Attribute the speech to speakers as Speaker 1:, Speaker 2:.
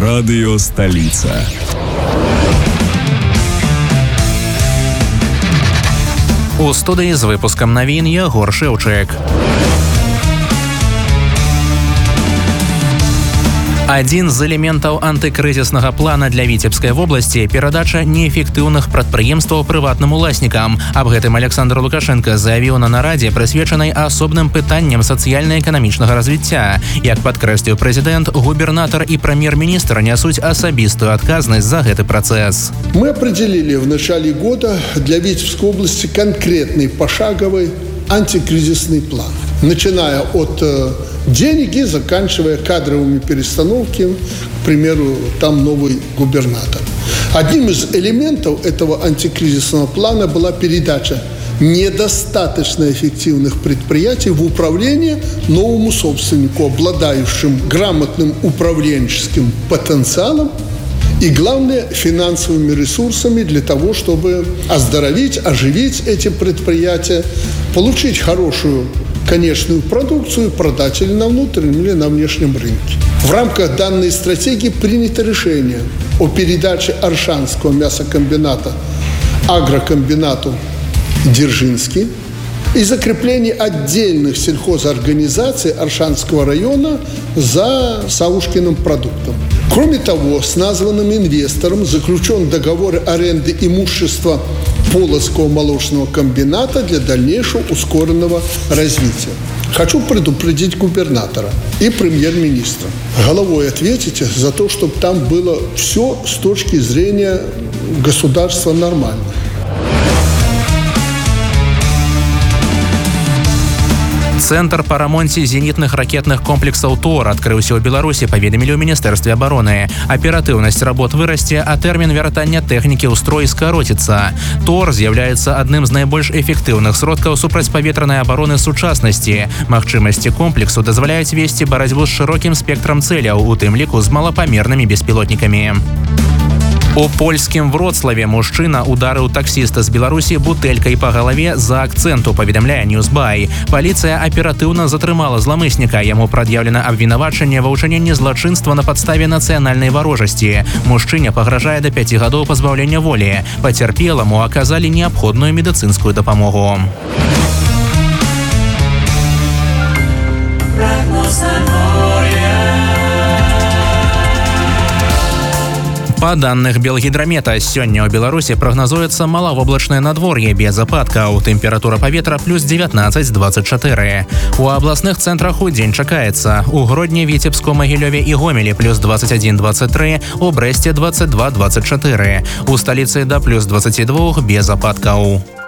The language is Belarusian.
Speaker 1: Радио «Столица».
Speaker 2: У студії з випуском новин Єгор Шевчик. Один з элементаў антыкрызіснага плана для Віцебскай вобласці – перадача неэфектыўных прадпрыемстваў прыватным уласнікам. Аб гэтым Александр Лукашенко заявіў на нарадзе, прысвечанай асобным пытанням сацыяльна-эканамічнага развіцця. Як падкрэсліў прэзідэнт, губернатар і прэм'ер-міністр нясуць асабістую адказнасць за гэты працэс.
Speaker 3: Мы определили в начале года для Витебской области конкретный пошаговый антикризисный план, начиная от денег и заканчивая кадровыми перестановками, к примеру, там новый губернатор. Одним из элементов этого антикризисного плана была передача недостаточно эффективных предприятий в управление новому собственнику, обладающему грамотным управленческим потенциалом и, главное, финансовыми ресурсами для того, чтобы оздоровить, оживить эти предприятия, получить хорошую конечную продукцию, продать или на внутреннем, или на внешнем рынке. В рамках данной стратегии принято решение о передаче Оршанского мясокомбината агрокомбинату Дзержинский и закреплении отдельных сельхозорганизаций Оршанского района за Савушкиным продуктом. Кроме того, с названным инвестором заключен договор аренды имущества Полоцкого молочного комбината для дальнейшего ускоренного развития. Хочу предупредить губернатора и премьер-министра. Головой ответите за то, чтобы там было все с точки зрения государства нормально.
Speaker 2: Цэнтр па рамонце зенітных ракетных комплексаў ТОР адкрыўся ў Беларусі, паведамілі ў Міністэрстве абароны. Аператыўнасць работ вырасце, а тэрмін вяртання тэхнікі ў строй скароціцца. ТОР з'яўляецца адным з найбольш эфектыўных сродкаў супрацьпаветранай абароны сучаснасці. Магчымасці комплексу дазваляюць весці барацьбу з шырокім спектрам цэляў, у тым ліку з малапамернымі беспілотнікамі. У польскім Вроцлаве мужчына ударыў таксіста з Беларусі бутэлькай па галаве за акцэнту, паведамляе Ньюсбай. Паліцыя аператыўна затрымала зламысніка. Яму прад'яўлена абвінавачанне ва ўчыненні злачынства на падставе нацыянальнай варожасці. Мужчыне пагражае да 5 гадоў пазбаўлення волі. Пацярпеламу аказалі неабходную медыцынскую дапамогу. Па данных Белгідрамета, сёння ў Беларусі прагназуецца малавоблачнае надвор'е без ападкаў. Тэмпература паветра плюс 19-24. У абласных цэнтрах удзень чакаецца. У Гродні, Віцебску, Магілёве і Гомелі плюс 21-23, у Брэсце 22-24. У сталіцы да плюс 22 без ападкаў.